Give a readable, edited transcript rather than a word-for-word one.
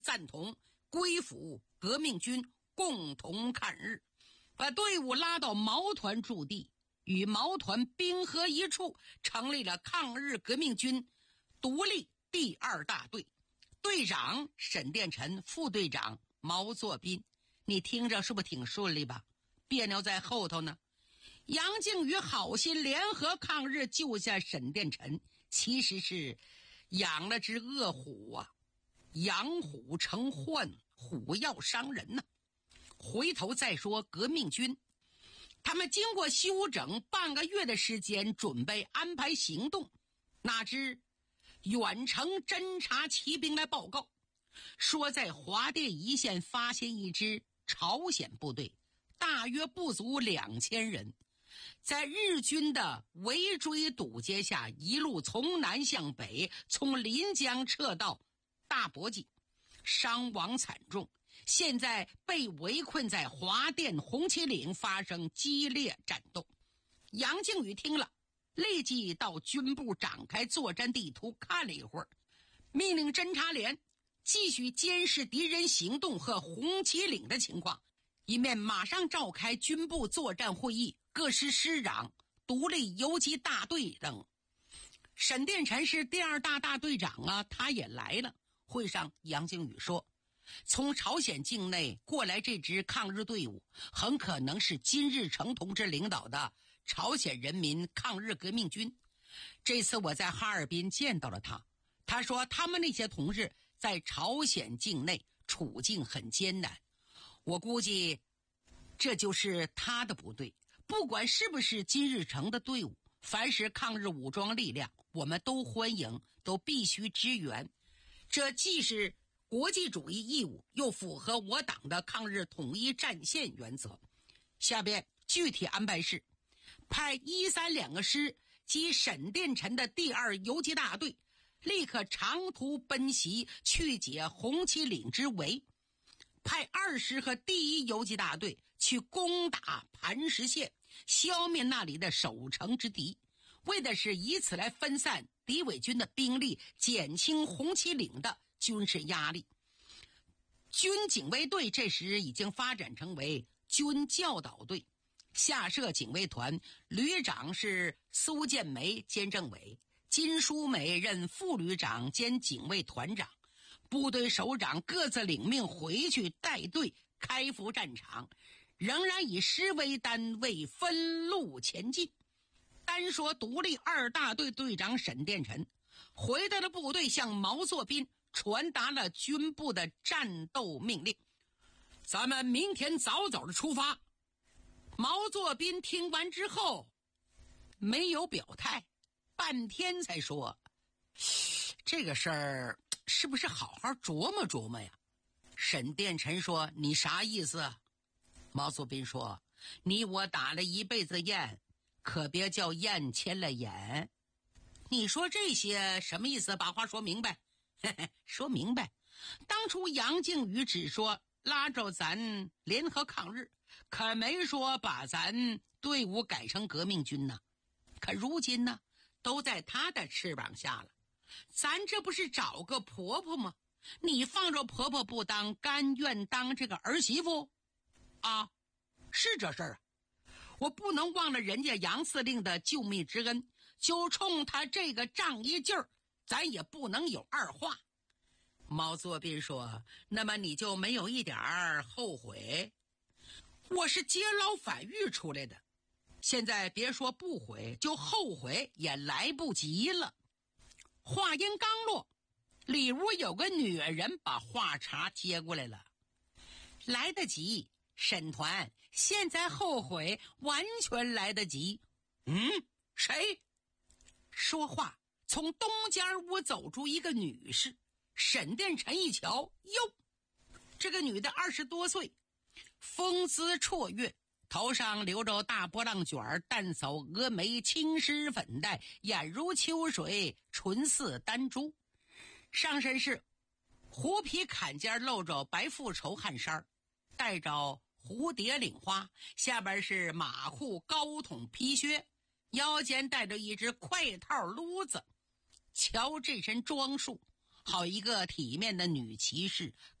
赞同归附革命军，共同抗日，把队伍拉到毛团驻地，与毛团兵合一处，成立了抗日革命军独立第2大队，队长沈殿臣，副队长毛作斌。你听着是不是挺顺利吧？别扭在后头呢。杨靖宇好心联合抗日救下沈殿臣，其实是养了只恶虎啊，养虎成患，虎要伤人呢。回头再说革命军，他们经过休整半个月的时间，准备安排行动，哪知远程侦察骑兵来报告，说在华甸一线发现一支朝鲜部队，大约不足2000人，在日军的围追堵截下，一路从南向北，从临江撤到大伯济，伤亡惨重，现在被围困在华甸红旗岭，发生激烈战斗。杨靖宇听了，立即到军部展开作战地图看了一会儿，命令侦察连继续监视敌人行动和红旗岭的情况，一面马上召开军部作战会议，各师师长、独立游击大队等。沈殿臣是第2大队长啊，他也来了。会上杨靖宇说，从朝鲜境内过来这支抗日队伍，很可能是金日成同志领导的朝鲜人民抗日革命军。这次我在哈尔滨见到了他，他说他们那些同志在朝鲜境内处境很艰难，我估计这就是他的部队。不管是不是金日成的队伍，凡是抗日武装力量，我们都欢迎，都必须支援。这既是国际主义义务，又符合我党的抗日统一战线原则。下边具体安排是，派1、3两个师及沈殿臣的第2游击大队立刻长途奔袭，去解红旗岭之围；派2师和第1游击大队去攻打磐石县，消灭那里的守城之敌，为的是以此来分散敌伪军的兵力，减轻红旗岭的军事压力。军警卫队这时已经发展成为军教导队，下设警卫团，旅长是苏建梅兼政委，金淑美任副旅长兼警卫团长，部队首长各自领命回去带队开赴战场，仍然以师为单位分路前进。单说独立2大队队长沈殿臣回到了部队，向毛作斌传达了军部的战斗命令，咱们明天早早的出发。毛作斌听完之后没有表态，半天才说，这个事儿是不是好好琢磨琢磨呀？沈殿臣说，你啥意思？毛作斌说，你我打了一辈子雁，可别叫雁牵了眼。你说这些什么意思？把话说明白。嘿嘿，说明白。当初杨靖宇只说拉着咱联合抗日，可没说把咱队伍改成革命军呢。可如今呢，都在他的翅膀下了，咱这不是找个婆婆吗？你放着婆婆不当，甘愿当这个儿媳妇啊？是这事儿啊。我不能忘了人家杨司令的救命之恩，就冲他这个仗义劲儿，咱也不能有二话。毛作斌说，那么你就没有一点儿后悔？我是劫牢反狱出来的，现在别说不悔，就后悔也来不及了。话音刚落，里屋有个女人把话茬接过来了。来得及，沈团，现在后悔完全来得及。谁？说话从东间屋走出一个女士。沈殿臣一瞧，哟，这个女的20多岁，风姿绰约，头上留着大波浪卷，淡扫蛾眉，青湿粉黛，眼如秋水，唇似丹珠。上身是狐皮坎肩，露着白复绸汗衫，带着蝴蝶领花，下边是马裤高筒皮靴，腰间带着一只快套撸子。瞧这身装束， 好一个体面的女骑士，